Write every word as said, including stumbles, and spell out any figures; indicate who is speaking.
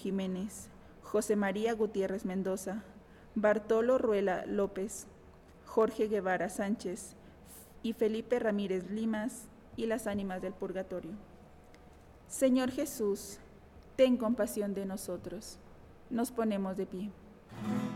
Speaker 1: Jiménez, José María Gutiérrez Mendoza, Bartolo Ruela López, Jorge Guevara Sánchez y Felipe Ramírez Limas, y las ánimas del purgatorio. Señor Jesús, ten compasión de nosotros. Nos ponemos de pie.